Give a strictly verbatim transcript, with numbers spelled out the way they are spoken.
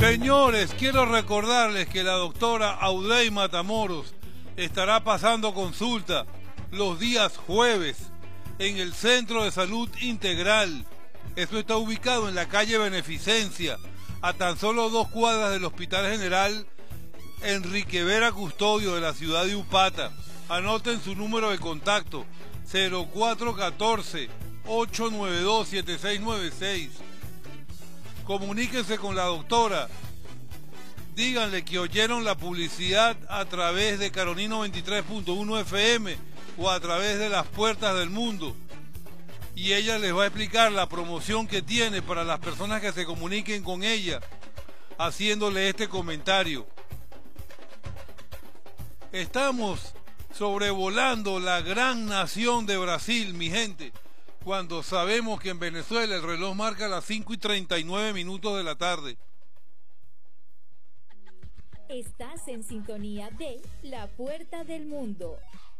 Señores, quiero recordarles que la doctora Audrey Matamoros estará pasando consulta los días jueves en el Centro de Salud Integral. Esto está ubicado en la calle Beneficencia, a tan solo dos cuadras del Hospital General Enrique Vera Custodio de la ciudad de Upata. Anoten su número de contacto: cero cuatro uno cuatro, ocho nueve dos, siete seis nueve seis. Comuníquense con la doctora, díganle que oyeron la publicidad a través de Carolina veintitrés punto uno F M o a través de Las Puertas del Mundo, y ella les va a explicar la promoción que tiene para las personas que se comuniquen con ella haciéndole este comentario. Estamos sobrevolando la gran nación de Brasil, mi gente, cuando sabemos que en Venezuela el reloj marca las cinco y treinta y nueve minutos de la tarde. Estás en sintonía de La Puerta del Mundo.